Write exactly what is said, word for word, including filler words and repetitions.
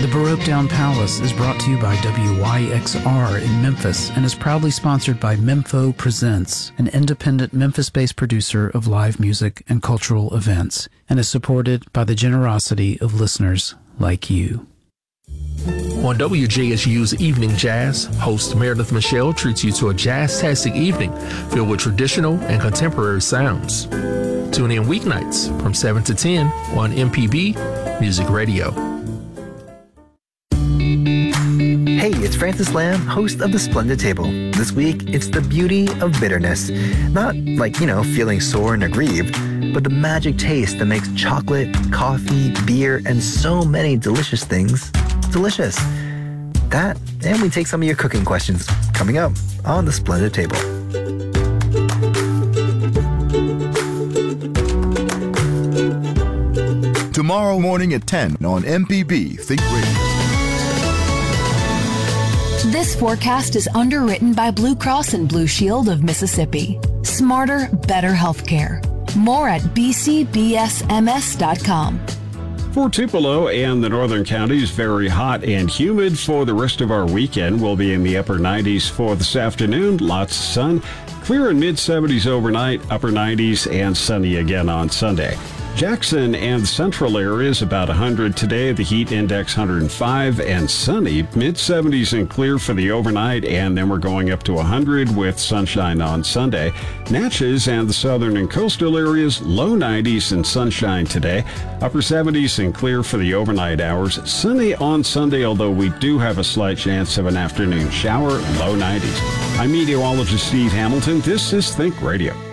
Baroque Down Palace is brought to you by W Y X R in Memphis and is proudly sponsored by Mempho Presents, an independent Memphis-based producer of live music and cultural events, and is supported by the generosity of listeners like you. On W J S U's Evening Jazz, host Meredith Michelle treats you to a jazz-tastic evening filled with traditional and contemporary sounds. Tune in weeknights from seven to ten on M P B Music Radio. Hey, it's Francis Lamb, host of The Splendid Table. This week, it's the beauty of bitterness. Not like, you know, feeling sore and aggrieved, but the magic taste that makes chocolate, coffee, beer, and so many delicious things delicious. That, and we take some of your cooking questions coming up on The Splendid Table. Tomorrow morning at ten on M P B Think Radio. This forecast is underwritten by Blue Cross and Blue Shield of Mississippi. Smarter, better healthcare. More at b c b s m s dot com. For Tupelo and the northern counties, very hot and humid for the rest of our weekend. We'll be in the upper nineties for this afternoon. Lots of sun. Clear in mid seventies overnight, upper nineties, and sunny again on Sunday. Jackson and central areas about one hundred today. The heat index one hundred five and sunny. mid seventies and clear for the overnight, and then we're going up to one hundred with sunshine on Sunday. Natchez and the southern and coastal areas, low nineties and sunshine today. Upper seventies and clear for the overnight hours. Sunny on Sunday, although we do have a slight chance of an afternoon shower, low nineties. I'm meteorologist Steve Hamilton. This is Think Radio.